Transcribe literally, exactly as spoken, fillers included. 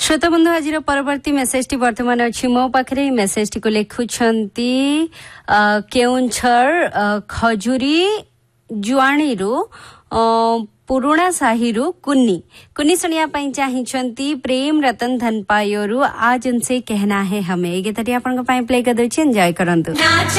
श्रोता बंधु आज परवर्ती मेसेज टी वर्तमान अच्छी मो पाखे मेसेज टी को लिखुंती केउंझर खजुरी जुआणी रू पुरुणा साही रू कुन्नी कुन्नी सुनिया पाई चाहिए प्रेम रतन धन पायोरु आज उनसे कहना है हमें गीतटी आपन प्ले कर एंजॉय करंतु।